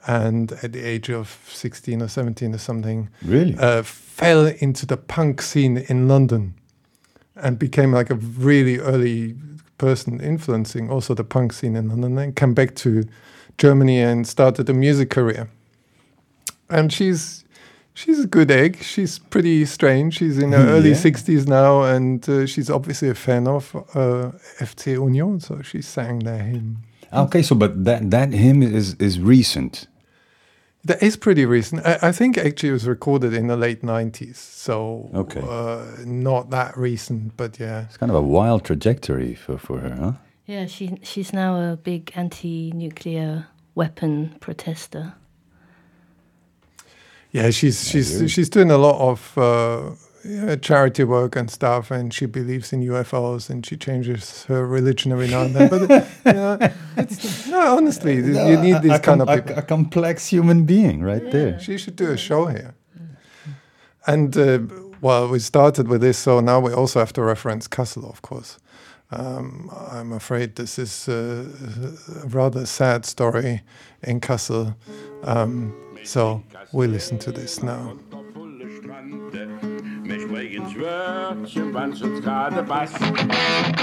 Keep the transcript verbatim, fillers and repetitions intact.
and at the age of sixteen or seventeen or something, really uh, fell into the punk scene in London and became like a really early person influencing also the punk scene in London, and came back to Germany and started a music career. And she's she's a good egg. She's pretty strange. She's in her early Yeah. sixties now, and uh, she's obviously a fan of uh, F C Union, so she sang their hymn. okay. So, but that that hymn is is recent. That is pretty recent. I, I think actually it was recorded in the late nineties, so Okay. uh, not that recent, but yeah. It's kind of a wild trajectory for for her, huh? Yeah, she she's now a big anti-nuclear weapon protester. Yeah, she's she's she's doing a lot of uh, yeah, charity work and stuff, and she believes in U F Os, and she changes her religion every now and then. But uh, you know, it's, no, honestly, No, you need a- these a kind com- of a, people. a complex human being, right there. She should do a show here. And uh, well, we started with this, so now we also have to reference Kassel, of course. Um, I'm afraid this is uh, a rather sad story in Kassel. Um, so we listen to this now. Mich bringen's Wörtchen, wann's uns gerade passt.